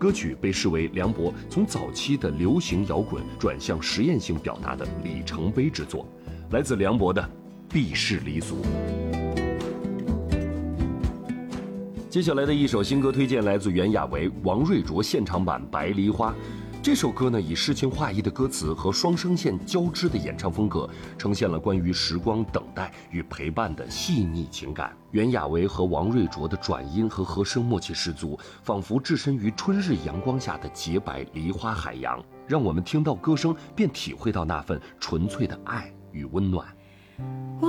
歌曲被视为梁博从早期的流行摇滚转向实验性表达的里程碑之作，来自梁博的《避世离俗》。接下来的一首新歌推荐来自袁娅维、王瑞卓现场版《白梨花》。这首歌呢，以诗情画意的歌词和双声线交织的演唱风格，呈现了关于时光等待与陪伴的细腻情感。袁娅维和王瑞卓的转音和和声默契十足，仿佛置身于春日阳光下的洁白梨花海洋，让我们听到歌声便体会到那份纯粹的爱与温暖。 我